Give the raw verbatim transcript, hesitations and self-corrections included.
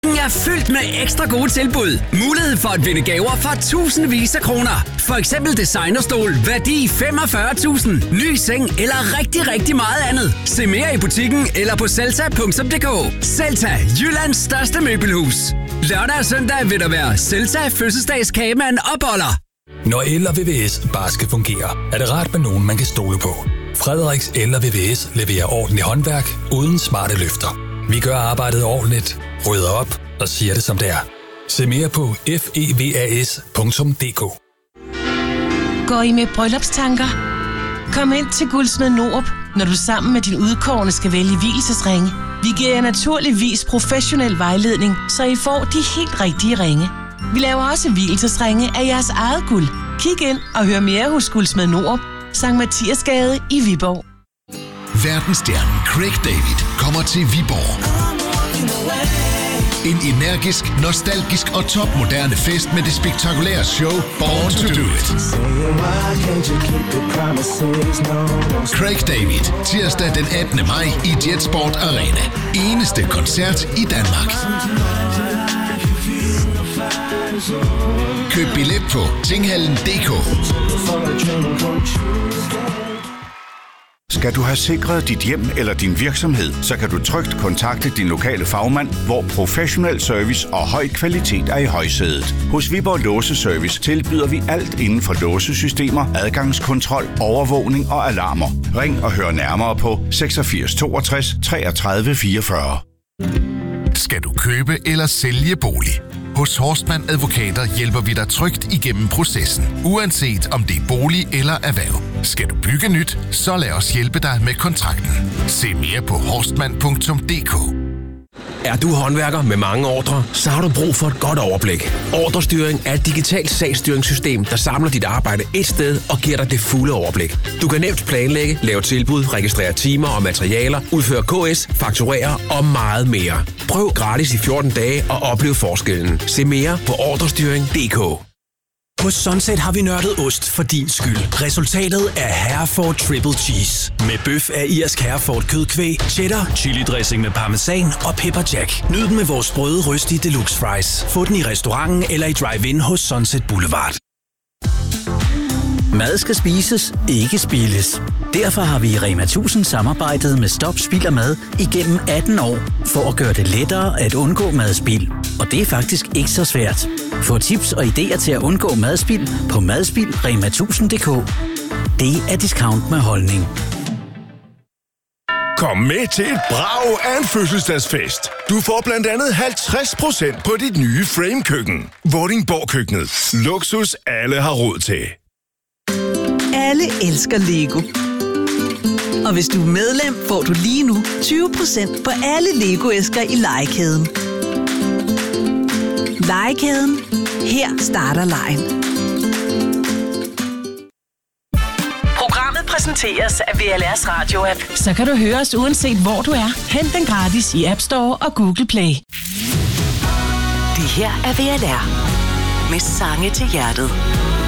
er fyldt med ekstra gode tilbud. Mulighed for at vinde gaver for tusindvis af kroner. For eksempel designerstol, værdi femogfyrre tusind, ny seng eller rigtig, rigtig meget andet. Se mere i butikken eller på selta punktum d k. Selta, Jyllands største møbelhus. Lørdag og søndag vil der være Selta fødselsdagskagemand og boller. Når el og V V S bare skal fungere, er det rart med nogen, man kan stole på. Frederiks El og V V S leverer ordentligt håndværk uden smarte løfter. Vi gør arbejdet ordentligt, rydder op og siger det som det er. Se mere på f e v a s punktum d k. Går I med bryllupstanker? Kom ind til Guldsmed Norup, når du sammen med din udkårne skal vælge vielsesringe. Vi giver jer naturligvis professionel vejledning, så I får de helt rigtige ringe. Vi laver også vielsesringe af jeres eget guld. Kig ind og hør mere hos Guldsmed Norup, Sankt Mathiasgade i Viborg. Verdensstjernen Craig David kommer til Viborg. En energisk, nostalgisk og topmoderne fest med det spektakulære show Born to Do It. Craig David, tirsdag den attende maj i Jetsport Arena. Eneste koncert i Danmark. Køb billet på tinghallen punktum d k. Skal du have sikret dit hjem eller din virksomhed, så kan du trygt kontakte din lokale fagmand, hvor professionel service og høj kvalitet er i højsædet. Hos Viborg Låseservice tilbyder vi alt inden for låsesystemer, adgangskontrol, overvågning og alarmer. Ring og hør nærmere på seksogfirs toogtres treogtredive fireogfyrre. Skal du købe eller sælge bolig? Hos Horstmann Advokater hjælper vi dig trygt igennem processen, uanset om det er bolig eller erhverv. Skal du bygge nyt, så lad os hjælpe dig med kontrakten. Se mere på horstmann punktum d k. Er du håndværker med mange ordrer, så har du brug for et godt overblik. Ordrestyring er et digitalt sagsstyringssystem, der samler dit arbejde et sted og giver dig det fulde overblik. Du kan nemt planlægge, lave tilbud, registrere timer og materialer, udføre K S, fakturere og meget mere. Prøv gratis i fjorten dage og oplev forskellen. Se mere på ordrestyring punktum d k. Hos Sunset har vi nørdet ost for din skyld. Resultatet er Hereford Triple Cheese. Med bøf af irsk Hereford kødkvæg, cheddar, chili dressing med parmesan og pepper jack. Nyd den med vores sprøde røstige deluxe fries. Få den i restauranten eller i drive-in hos Sunset Boulevard. Mad skal spises, ikke spildes. Derfor har vi i Rema tusind samarbejdet med Stop Spild og Mad igennem atten år, for at gøre det lettere at undgå madspild. Og det er faktisk ikke så svært. Få tips og idéer til at undgå madspild på madspild punktum rema tusind punktum d k. Det er discount med holdning. Kom med til et brag af en fødselsdagsfest. Du får blandt andet halvtreds procent på dit nye Frame-køkken. Vordingborg-køkkenet. Luksus alle har råd til. Alle elsker Lego. Og hvis du er medlem, får du lige nu tyve procent på alle Lego-æsker i Legekæden. Legekæden. Her starter legen. Programmet præsenteres af V L R's radio-app. Så kan du høre os uanset hvor du er. Hent den gratis i App Store og Google Play. Det her er V L R med sange til hjertet.